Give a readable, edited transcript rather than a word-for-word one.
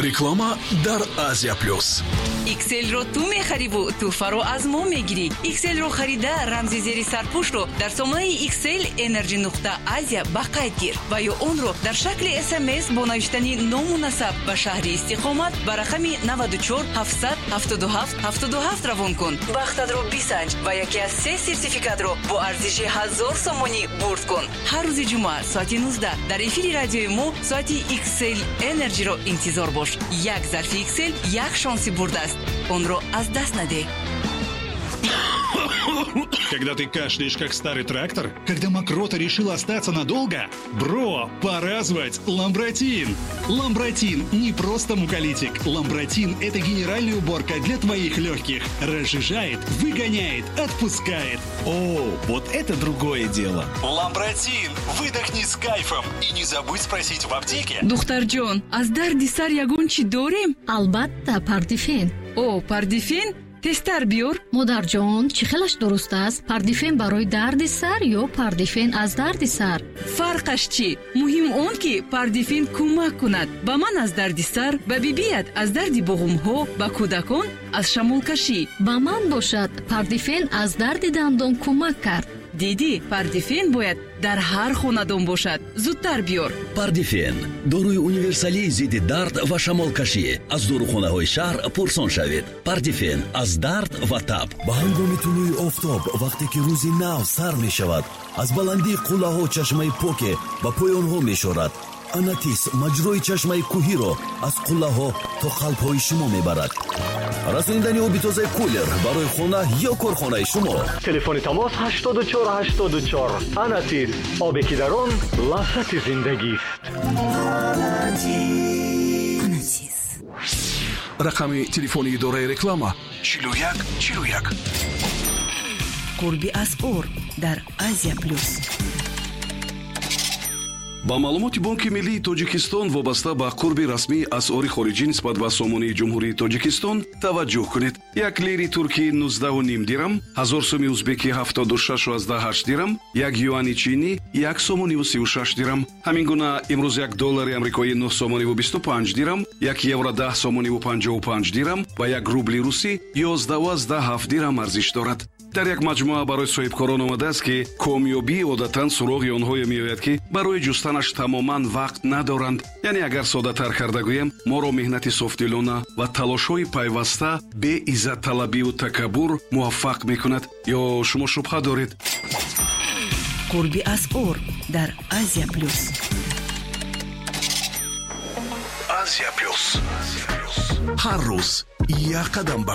реклама дар Азия Плюс. XL-ро ту мехарибу туҳфаро аз мо мегирӣ. XL-ро харида рамзи зери сарпӯшро дар сомонаи XL Energy.Asia ба қайд гир ва ё онро дар шакли SMS бо навиштани ному насаб ба шаҳри истиқомат ба рақами 94 700 77 77 равон кун. Бахтатро бисанҷ ва яке аз 3 сертификатро бо арзиши 1000 сомонӣ бурд кун. ҳар рӯзи ҷумъа соати 19 дар эфири радиои мо соати XL Energy-ро интизор бош. Як зарфи XL, як шонси бурд аст. Онро аз даст наде. Когда ты кашляешь, как старый трактор, когда мокрота решила остаться надолго, бро, пора звать Ламбротин. Ламбротин не просто муколитик. Ламбротин – это генеральная уборка для твоих легких. Разжижает, выгоняет, отпускает. О, вот это другое дело. Ламбротин. Выдохни с кайфом. И не забудь спросить в аптеке. Духтарҷон, аз дарди сар ягон чӣ дорем? албатта пардифен. О, пардифен? тестар биёр. модарҷон, чӣ хелаш дуруст аст? Пардифен барои дарди сар ё пардифен аз дарди сар? фарқаш чӣ? муҳим он ки пардифен кӯмак кунад ба ман аз дарди сар, ба бибият аз дарди буғумҳо, ба кӯдакон аз шамолкашӣ. ба ман бошад пардифен аз дарди дандон кӯмак кард. диди, пардифен бояд дар ҳар хонадон бошад. зудтар биёр. пардифен доруи универсалии зидди дард ва шамолкашӣ. аз дорухонаҳои шаҳр пурсон шавед. пардифен аз дард ва таб. ба ҳангоми тулӯи офтоб вақте ки рӯзи нав сар мешавад, аз баландии қуллаҳо чашмаи поке ба поёнҳо мешорад. анатис маҷрои чашмаи кӯҳиро аз қуллаҳо то қалбҳои шумо мебарад. расонидани оби тозаи кулер барои хона ё корхонаи шумо. телефони тамос 8484. анатис, обе ки дар он лаззати зиндагист. рақами телефони идораи реклама 41 41. қурби асъор дар Азия Плюс. ба маълумоти Бонки Миллии Тоҷикистон вобаста ба қурби расмии асъори хориҷӣ нисбат ба сомонаи Ҷумҳурии Тоҷикистон таваҷҷӯҳ кунед. 1 лири туркӣ 19.5 дирам, 1000 сомӣ узбекӣ 76.8 дирам, 1 юани чини 1 сомони 36 дирам. ҳамин гуна имрӯз 1 доллари амрикоӣ 9 сомони 25 дирам, 1 евро 10 сомони 55 дирам ва 1 рубли русӣ 11.7 дирам арзиш дорад. дар як маҷмӯа барои соҳибкорон омадааст ки комёбӣ одатан суроғи онҳое меояд ки барои ҷустанаш тамоман вақт надоранд. яъне агар соддатар карда гӯям, моро меҳнати софдилона ва талошҳои пайваста бе иззатталабиву такаббур муваффақ мекунад. ё шумо шубҳа доред? қурби асъор дар Азия Плюс. Азия Плюс. ҳар рӯз як қадам